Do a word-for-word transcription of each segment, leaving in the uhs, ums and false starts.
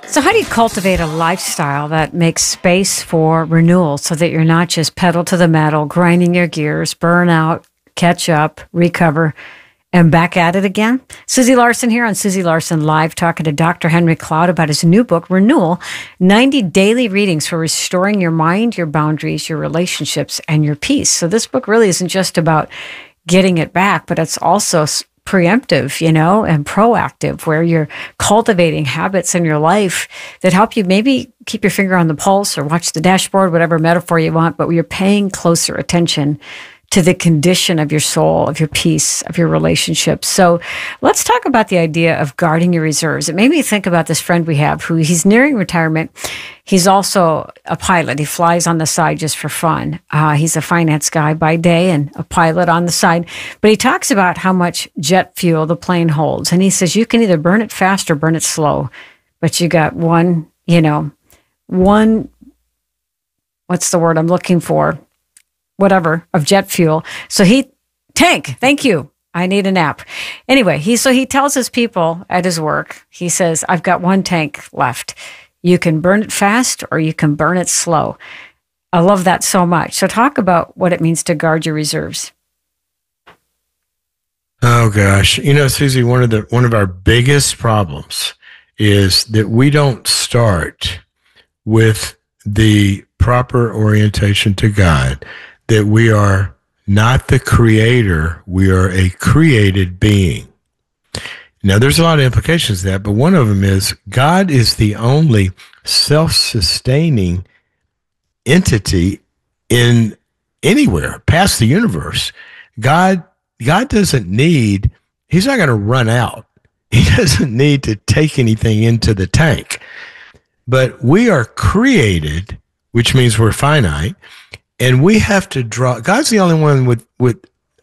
So how do you cultivate a lifestyle that makes space for renewal so that you're not just pedal to the metal, grinding your gears, burn out, catch up, recover, and back at it again? Susie Larson here on Susie Larson Live, talking to Doctor Henry Cloud about his new book, Renewal, ninety Daily Readings for Restoring Your Mind, Your Boundaries, Your Relationships, and Your Peace. So this book really isn't just about getting it back, but it's also preemptive, you know, and proactive, where you're cultivating habits in your life that help you maybe keep your finger on the pulse or watch the dashboard, whatever metaphor you want, but you're paying closer attention to the condition of your soul, of your peace, of your relationships. So let's talk about the idea of guarding your reserves. It made me think about this friend we have who he's nearing retirement. He's also a pilot. He flies on the side just for fun. Uh, he's a finance guy by day and a pilot on the side. But he talks about how much jet fuel the plane holds. And he says you can either burn it fast or burn it slow. But you got one, you know, one, what's the word I'm looking for? Whatever, of jet fuel. So he, tank, thank you. I need a nap. Anyway, he so he tells his people at his work, he says, I've got one tank left. You can burn it fast or you can burn it slow. I love that so much. So talk about what it means to guard your reserves. Oh gosh. You know, Susie, one of the one of our biggest problems is that we don't start with the proper orientation to God, that we are not the creator, we are a created being. Now, there's a lot of implications to that, but one of them is God is the only self-sustaining entity in anywhere past the universe. God, God doesn't need, he's not going to run out. He doesn't need to take anything into the tank. But we are created, which means we're finite, and we have to draw. God's the only one with, with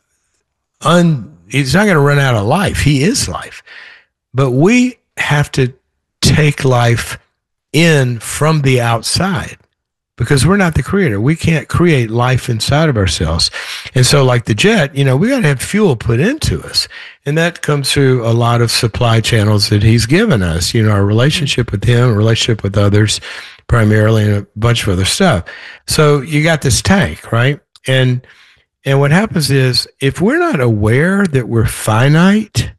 un, he's not going to run out of life. He is life. But we have to take life in from the outside because we're not the creator. We can't create life inside of ourselves. And so like the jet, you know, we got to have fuel put into us. And that comes through a lot of supply channels that he's given us, you know, our relationship with him, relationship with others, primarily, and a bunch of other stuff. So you got this tank, right? And and what happens is if we're not aware that we're finite,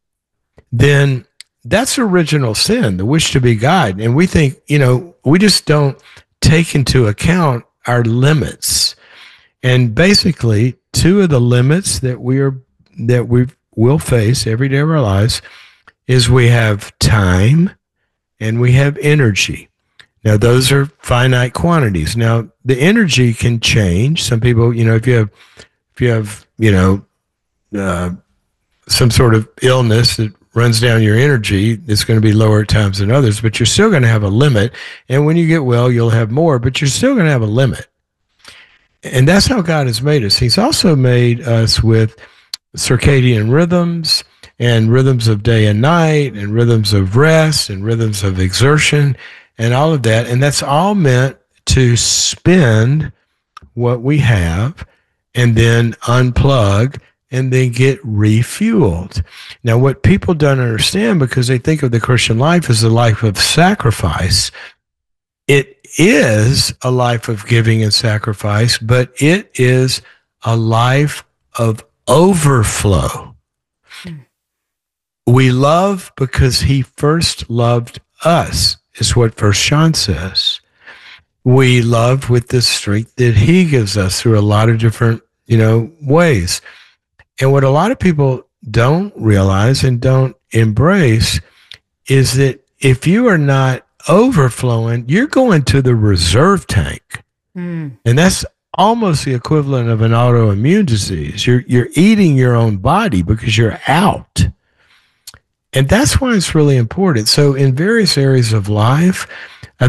then that's original sin, the wish to be God. And we think, you know, we just don't take into account our limits. And basically, two of the limits that we are that we will face every day of our lives is we have time and we have energy. Now, those are finite quantities. Now, the energy can change. Some people, you know, if you have, if you have, you know, uh, some sort of illness that runs down your energy, it's going to be lower at times than others, but you're still going to have a limit. And when you get well, you'll have more, but you're still going to have a limit. And that's how God has made us. He's also made us with circadian rhythms and rhythms of day and night and rhythms of rest and rhythms of exertion and all of that. And that's all meant to spend what we have and then unplug and then get refueled. Now, what people don't understand, because they think of the Christian life as a life of sacrifice, it is a life of giving and sacrifice, but it is a life of overflow. Hmm. We love because he first loved us, is what First John says. We love with the strength that he gives us through a lot of different, you know, ways. And what a lot of people don't realize and don't embrace is that if you are not overflowing, you're going to the reserve tank. Mm. And that's almost the equivalent of an autoimmune disease. You're you're eating your own body because you're out. And that's why it's really important. So in various areas of life,